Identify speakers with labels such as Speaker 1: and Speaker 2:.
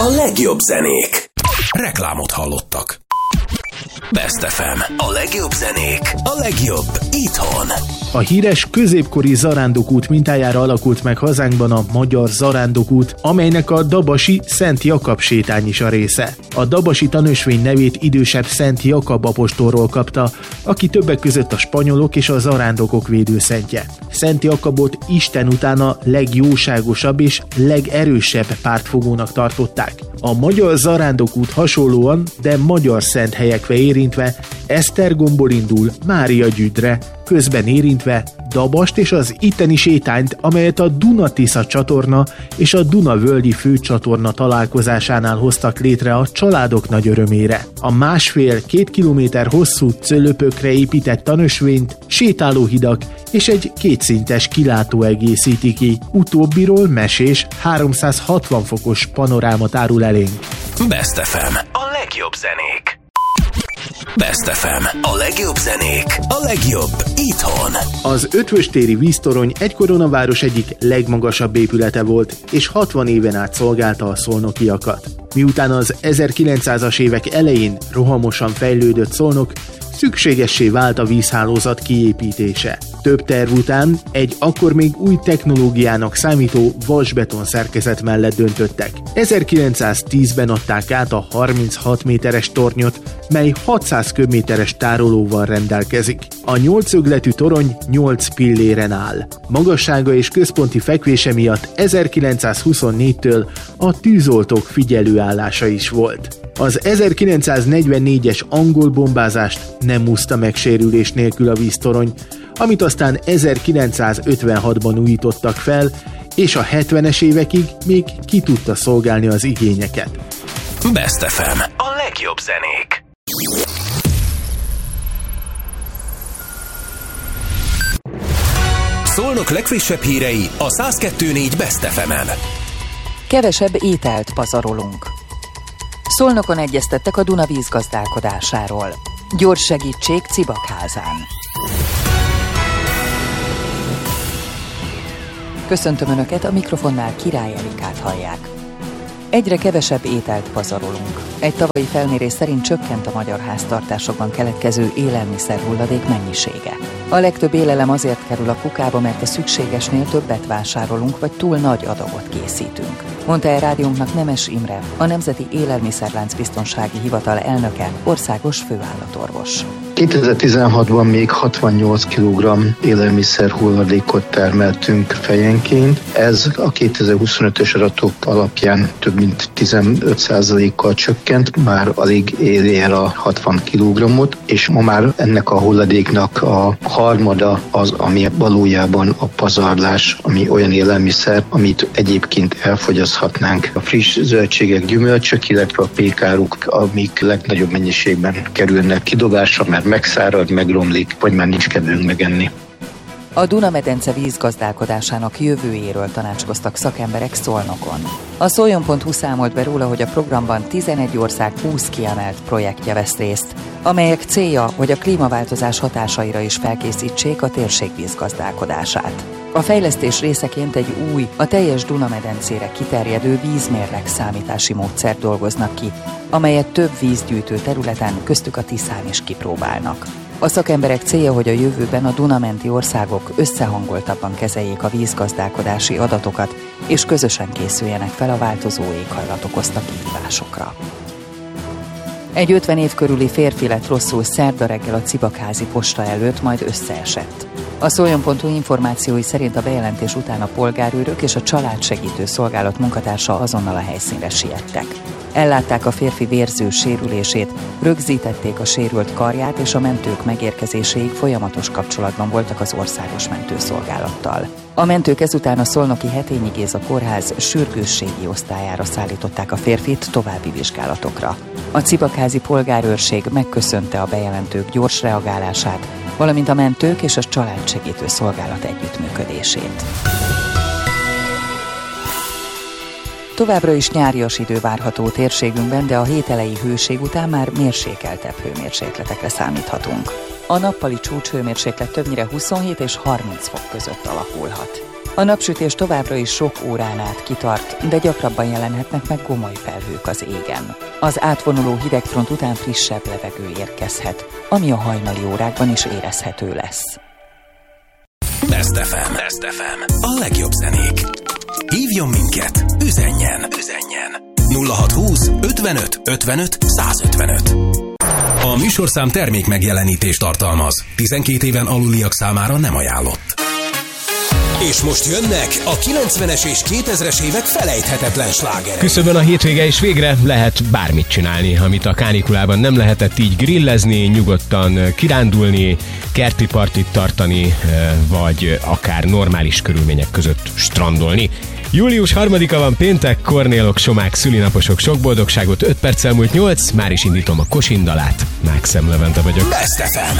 Speaker 1: A legjobb zenék. Reklámot hallottak. Best FM. A legjobb zenék. A legjobb itthon.
Speaker 2: A híres középkori zarándokút mintájára alakult meg hazánkban a magyar zarándokút, amelynek a dabasi Szent Jakab sétány is a része. A dabasi tanösvény nevét idősebb Szent Jakab apostolról kapta, aki többek között a spanyolok és a zarándokok védőszentje. Szent Jakabot Isten után a legjóságosabb és legerősebb pártfogónak tartották. A magyar zarándokút hasonlóan, de magyar szent helyekre érintve Esztergomból indul Mária-Gyüdre, közben érintve Dabast és az itteni sétányt, amelyet a Duna-Tisza csatorna és a Duna-völgyi főcsatorna találkozásánál hoztak létre a családok nagy örömére. A 1,5-2 kilométer hosszú cölöpökre épített tanösvényt sétálóhidak és egy kétszintes kilátó egészíti ki. Utóbbiról mesés 360 fokos panorámat árul elénk.
Speaker 1: Best FM. A legjobb zenék. Best FM. A legjobb zenék. A legjobb itthon.
Speaker 2: Az Ötvöstéri víztorony egykoron a város egyik legmagasabb épülete volt, és 60 éven át szolgálta a szolnokiakat. Miután az 1900-as évek elején rohamosan fejlődött Szolnok, szükségessé vált a vízhálózat kiépítése. Több terv után egy akkor még új technológiának számító vasbeton szerkezet mellett döntöttek. 1910-ben adták át a 36 méteres tornyot, mely 600 köbméteres tárolóval rendelkezik. A 8-szögletű torony 8 pilléren áll. Magassága és központi fekvése miatt 1924-től a tűzoltók figyelőállása is volt. Az 1944-es angol bombázást nem úszta meg sérülés nélkül a víztorony, amit aztán 1956-ban újítottak fel, és a 70-es évekig még ki tudta szolgálni az igényeket.
Speaker 1: Best FM. A legjobb zenék. Szolnok legfrissebb hírei a 102.4 Best FM-en.
Speaker 3: Kevesebb ételt pazarolunk. Szolnokon egyeztettek a Duna vízgazdálkodásáról. Gyors segítség Cibakházán. Köszöntöm Önöket, a mikrofonnál Király Elikát hallják. Egyre kevesebb ételt pazarolunk. Egy tavalyi felmérés szerint csökkent a magyar háztartásokban keletkező élelmiszerhulladék mennyisége. A legtöbb élelem azért kerül a kukába, mert a szükségesnél többet vásárolunk, vagy túl nagy adagot készítünk, mondta el rádiónknak Nemes Imre, a Nemzeti Élelmiszerláncbiztonsági Hivatal elnöke, országos főállatorvos.
Speaker 4: 2016-ban még 68 kg élelmiszer hulladékot termeltünk fejenként. Ez a 2025-ös adatok alapján több mint 15%-kal csökkent, már alig éri el a 60 kg-ot, és ma már ennek a hulladéknak a harmada az, ami valójában a pazarlás, ami olyan élelmiszer, amit egyébként elfogyaszthatnánk. A friss zöldségek, gyümölcsök, illetve a pékáruk, amik legnagyobb mennyiségben kerülnek kidobásra, mert megszárad, megromlik, vagy már nincs kedvünk megenni.
Speaker 3: A Duna-medence vízgazdálkodásának jövőjéről tanácskoztak szakemberek Szolnokon. A Szoljon.hu számolt be róla, hogy a programban 11 ország 20 kiemelt projektje vesz részt, amelyek célja, hogy a klímaváltozás hatásaira is felkészítsék a térség vízgazdálkodását. A fejlesztés részeként egy új, a teljes Duna-medencére kiterjedő vízmérleg számítási módszert dolgoznak ki, amelyet több vízgyűjtő területen, köztük a Tiszán is kipróbálnak. A szakemberek célja, hogy a jövőben a Duna-menti országok összehangoltabban kezeljék a vízgazdálkodási adatokat, és közösen készüljenek fel a változó éghajlat okozta kihívásokra. Egy 50 év körüli férfi lett rosszul szerda reggel a Cibakházi posta előtt, majd összeesett. A Szoljon.hu információi szerint a bejelentés után a polgárőrök és a családsegítő szolgálat munkatársa azonnal a helyszínre siettek. Ellátták a férfi vérző sérülését, rögzítették a sérült karját, és a mentők megérkezéséig folyamatos kapcsolatban voltak az országos mentőszolgálattal. A mentők ezután a szolnoki Hetényi Géza kórház sürgősségi osztályára szállították a férfit további vizsgálatokra. A Cibakházi polgárőrség megköszönte a bejelentők gyors reagálását, valamint a mentők és a családsegítő szolgálat együttműködését. Továbbra is nyárias idő várható térségünkben, de a hét eleji hőség után már mérsékeltebb hőmérsékletekre számíthatunk. A nappali csúcshőmérséklet többnyire 27 és 30 fok között alakulhat. A napsütés továbbra is sok órán át kitart, de gyakrabban jelenhetnek meg gomoly felhők az égen. Az átvonuló hidegfront után frissebb levegő érkezhet, ami a hajnali órákban is érezhető lesz.
Speaker 1: Best FM. A legjobb zenék. Hívjon minket, üzenjen. 0620 55 55 155. A műsorszám termék megjelenítést tartalmaz. 12 éven aluliak számára nem ajánlott. És most jönnek a 90-es és 2000-es évek felejthetetlen slágerei.
Speaker 5: Küszöbön a hétvége, és végre lehet bármit csinálni, amit a kánikulában nem lehetett, így grillezni, nyugodtan kirándulni, kerti partit tartani, vagy akár normális körülmények között strandolni. Július 3-a van péntek, kornélok, somák, szülinaposok, sok boldogságot, 5 perccel múlt 8, már is indítom a Kosindalát. Mákszem Levente vagyok.
Speaker 1: Best FM.